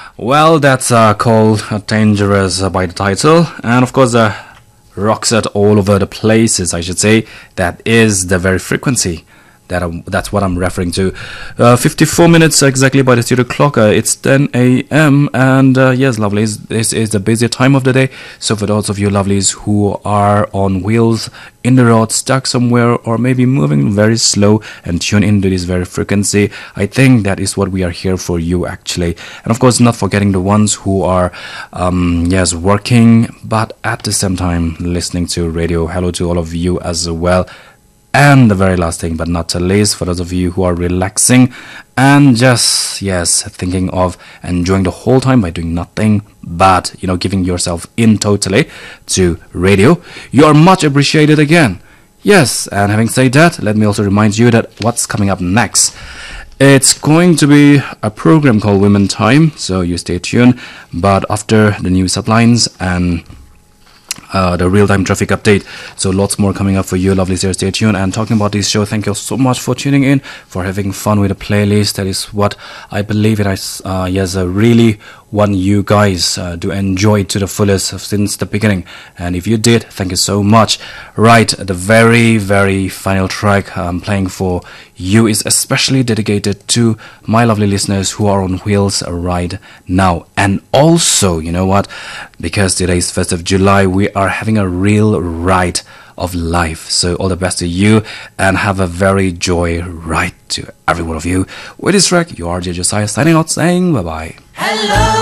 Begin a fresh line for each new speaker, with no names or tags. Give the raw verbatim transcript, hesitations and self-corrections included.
Well, that's uh, called uh, Dangerous uh, by the title. And of course, uh, rocks it all over the places, I should say. That is the very frequency. That I'm, that's what I'm referring to. Uh, fifty-four minutes exactly by the studio clock. Uh, it's ten a.m. And uh, yes, lovelies, this is the busy time of the day. So for those of you lovelies who are on wheels, in the road, stuck somewhere, or maybe moving very slow and tune into this very frequency, I think that is what we are here for you actually. And of course, not forgetting the ones who are, um, yes, working, but at the same time listening to radio. Hello to all of you as well. And the very last thing, but not the least, for those of you who are relaxing and just, yes, thinking of enjoying the whole time by doing nothing but, you know, giving yourself in totally to radio, you are much appreciated again. Yes, and having said that, let me also remind you that what's coming up next. It's going to be a program called Women Time, so you stay tuned. But after the news headlines and Uh, the real-time traffic update, so lots more coming up for you, lovely. Here, stay tuned. And talking about this show, thank you so much for tuning in, for having fun with the playlist. That is what I believe in. I uh, yes, I really want you guys uh, to enjoy it to the fullest since the beginning. And if you did, thank you so much. Right, the very, very final track I'm playing for you is especially dedicated to my lovely listeners who are on wheels right now. And also, you know what? Because today is first of July, we are having a real ride of life. So all the best to you and have a very joy ride to every one of you. With this track, you are J. Josiah signing out, saying bye-bye. Hello.